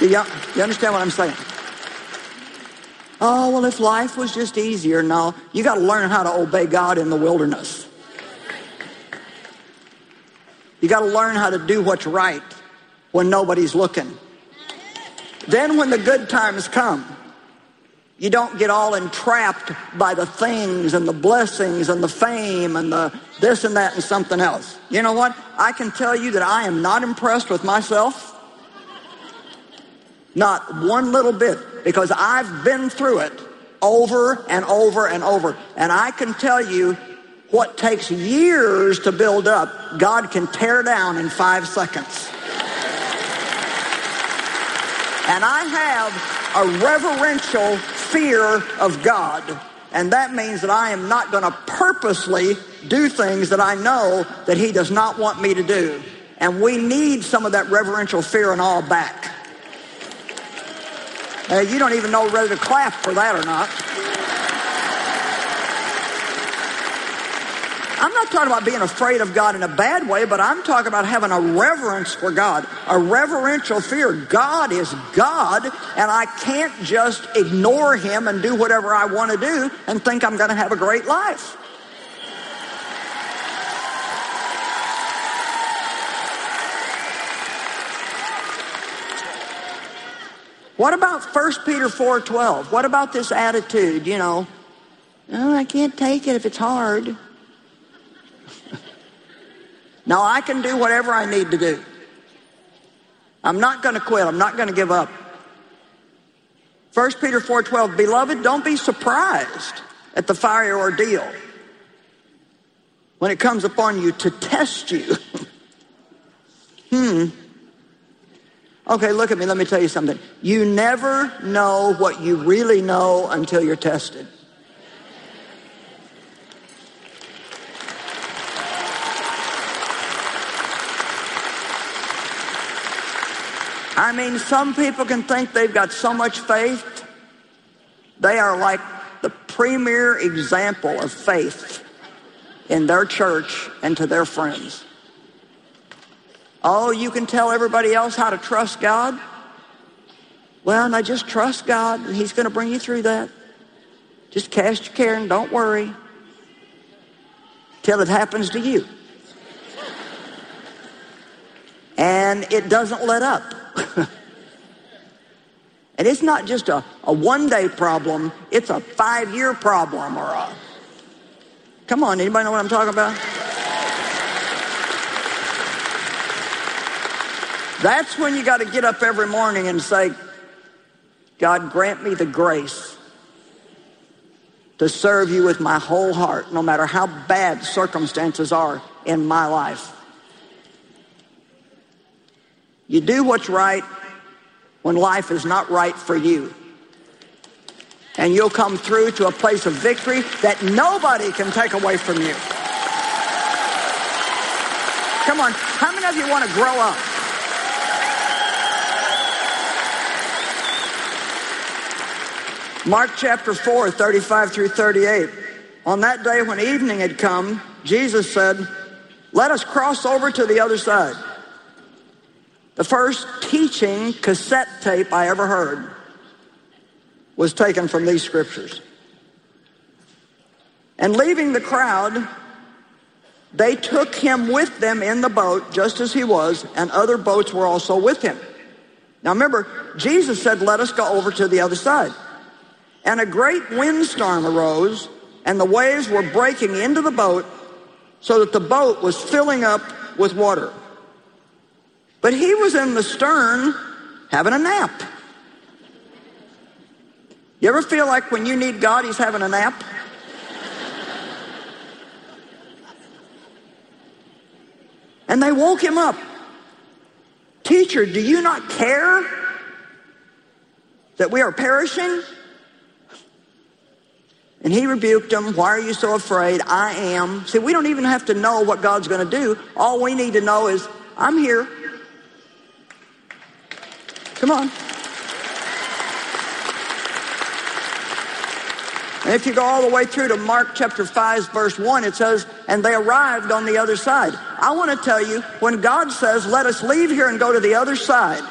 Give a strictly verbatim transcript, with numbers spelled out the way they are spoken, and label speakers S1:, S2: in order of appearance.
S1: Do you, you understand what I'm saying? Oh, well, if life was just easier. No, you got to learn how to obey God in the wilderness. You got to learn how to do what's right when nobody's looking. Then when the good times come, you don't get all entrapped by the things and the blessings and the fame and the this and that and something else. You know what? I can tell you that I am not impressed with myself. Not one little bit, because I've been through it over and over and over. And I can tell you what takes years to build up, God can tear down in five seconds. And I have a reverential fear of God. And that means that I am not going to purposely do things that I know that He does not want me to do. And we need some of that reverential fear and awe back. Uh, you don't even know whether to clap for that or not. I'm not talking about being afraid of God in a bad way, but I'm talking about having a reverence for God, a reverential fear. God is God, and I can't just ignore Him and do whatever I want to do and think I'm going to have a great life. What about First Peter four twelve? What about this attitude, you know, oh, I can't take it if it's hard. No, I can do whatever I need to do. I'm not going to quit. I'm not going to give up. First Peter four twelve, beloved, don't be surprised at the fiery ordeal when it comes upon you to test you. hmm. Okay, look at me. Let me tell you something. You never know what you really know until you're tested. I mean, some people can think they've got so much faith. They are like the premier example of faith in their church and to their friends. Oh, you can tell everybody else how to trust God? Well, now just trust God, and He's going to bring you through that. Just cast your care and don't worry till it happens to you. And it doesn't let up. And it's not just a, a one-day problem, it's a five-year problem or a... Come on, anybody know what I'm talking about? That's when you got to get up every morning and say, God, grant me the grace to serve you with my whole heart, no matter how bad circumstances are in my life. You do what's right when life is not right for you. And you'll come through to a place of victory that nobody can take away from you. Come on, how many of you want to grow up? Mark chapter four, thirty-five through thirty-eight. On that day when evening had come, Jesus said, let us cross over to the other side. The first teaching cassette tape I ever heard was taken from these scriptures. And leaving the crowd, they took him with them in the boat, just as he was, and other boats were also with him. Now remember, Jesus said, let us go over to the other side. And a great windstorm arose, and the waves were breaking into the boat, so that the boat was filling up with water. But he was in the stern having a nap. You ever feel like when you need God, He's having a nap? And they woke him up. Teacher, do you not care that we are perishing? And he rebuked them. Why are you so afraid? I am. See, we don't even have to know what God's going to do. All we need to know is, I'm here. Come on. And if you go all the way through to Mark chapter five, verse one, it says, and they arrived on the other side. I want to tell you, when God says, let us leave here and go to the other side,